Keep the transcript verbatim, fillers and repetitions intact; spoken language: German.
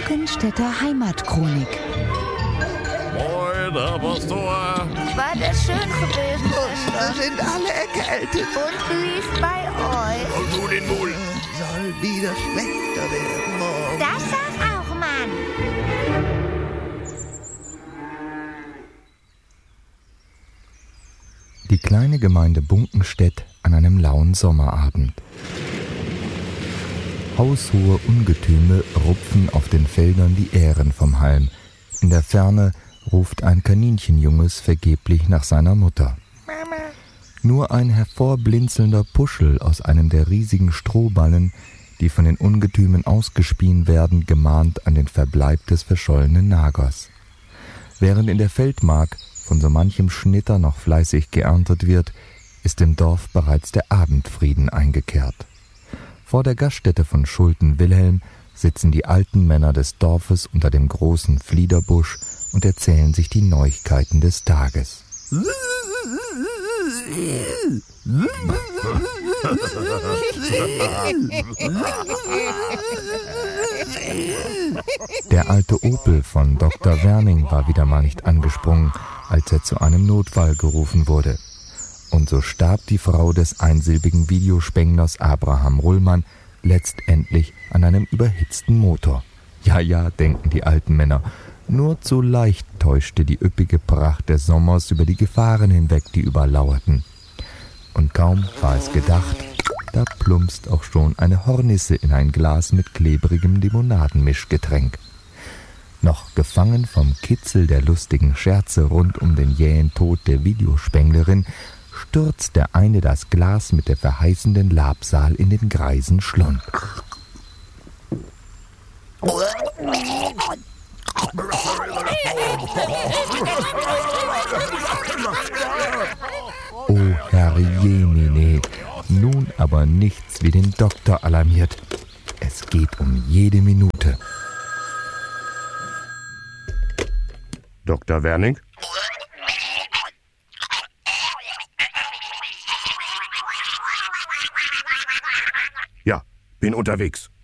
Bunkenstädter Heimatchronik. Moin, Herr Pastor. War das schön gewesen, Wir Schwester? sind alle erkältet. Und wie ist bei euch? Und du den Mul. Soll wieder schlechter werden morgen. Das sag auch, Mann. Die kleine Gemeinde Bunkenstedt an einem lauen Sommerabend. Haushohe Ungetüme rupfen auf den Feldern die Ähren vom Halm. In der Ferne ruft ein Kaninchenjunges vergeblich nach seiner Mutter. Mama. Nur ein hervorblinzelnder Puschel aus einem der riesigen Strohballen, die von den Ungetümen ausgespien werden, gemahnt an den Verbleib des verschollenen Nagers. Während in der Feldmark von so manchem Schnitter noch fleißig geerntet wird, ist im Dorf bereits der Abendfrieden eingekehrt. Vor der Gaststätte von Schulten-Wilhelm sitzen die alten Männer des Dorfes unter dem großen Fliederbusch und erzählen sich die Neuigkeiten des Tages. Der alte Opel von Doktor Werning war wieder mal nicht angesprungen, als er zu einem Notfall gerufen wurde. Und so starb die Frau des einsilbigen Videospenglers Abraham Rullmann letztendlich an einem überhitzten Motor. Ja, ja, denken die alten Männer, nur zu leicht täuschte die üppige Pracht des Sommers über die Gefahren hinweg, die überlauerten. Und kaum war es gedacht, da plumpst auch schon eine Hornisse in ein Glas mit klebrigem Limonadenmischgetränk. Noch gefangen vom Kitzel der lustigen Scherze rund um den jähen Tod der Videospenglerin, stürzt der eine das Glas mit der verheißenden Labsal in den greisen Schlund. Oh Herr Jemine, nun aber nichts wie den Doktor alarmiert. Es geht um jede Minute. Doktor Werning? Ja, bin unterwegs.